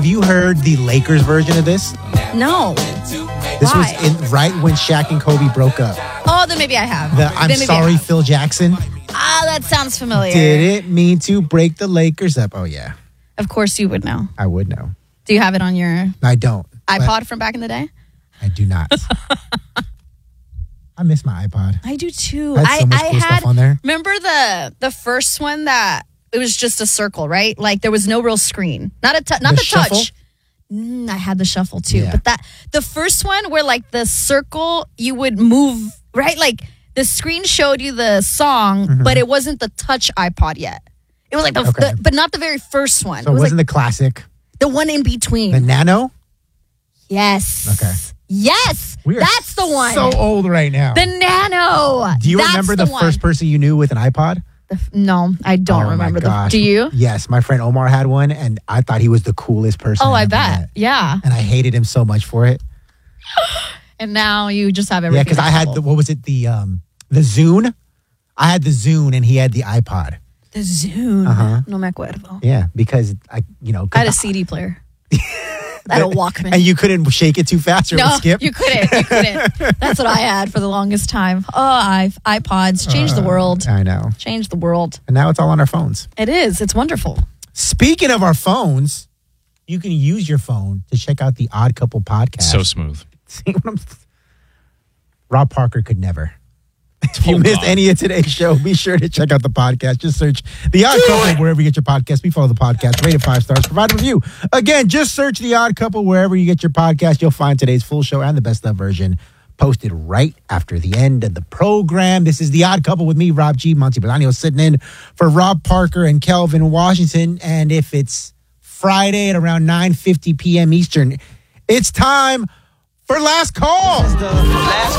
Have you heard the Lakers version of this? No. This was right when Shaq and Kobe broke up. Oh, then maybe I have. I'm sorry, Phil Jackson. That sounds familiar. Didn't mean to break the Lakers up. Oh, yeah. Of course you would know. I would know. Do you have it on your I don't. iPod from back in the day? I do not. I miss my iPod. I do too. I had so much cool stuff on there. Remember the first one that it was just a circle, right? Like there was no real screen. Not the touch. I had the shuffle too. Yeah. But the first one where like the circle you would move, right? Like the screen showed you the song, but it wasn't the touch iPod yet. It was like but not the very first one. So it wasn't the classic. The one in between. The Nano? Yes. Okay. Yes. That's the one. So old right now. The Nano. Do you remember the first person you knew with an iPod? No, I don't remember. Do you? Yes, my friend Omar had one, and I thought he was the coolest person. Oh, I bet. Yeah. And I hated him so much for it. And now you just have everything. Yeah, because I had the Zune? I had the Zune, and he had the iPod. The Zune. No me acuerdo. Yeah, because I had a CD player. I had a Walkman. And you couldn't shake it too fast or it would skip? You couldn't. That's what I had for the longest time. Oh, iPods changed the world. I know. Changed the world. And now it's all on our phones. It is. It's wonderful. Speaking of our phones, you can use your phone to check out the Odd Couple podcast. So smooth. See what Rob Parker could never. If you missed any of today's show, be sure to check out the podcast. Just search The Odd Couple wherever you get your podcast. We follow the podcast. Rate it 5 stars. Provide a review. Again, just search The Odd Couple wherever you get your podcast. You'll find today's full show and the best of version posted right after the end of the program. This is The Odd Couple with me, Rob G. Monty Bolaños, sitting in for Rob Parker and Kelvin Washington. And if it's Friday at around 9:50 p.m. Eastern, it's time for Last Call. Last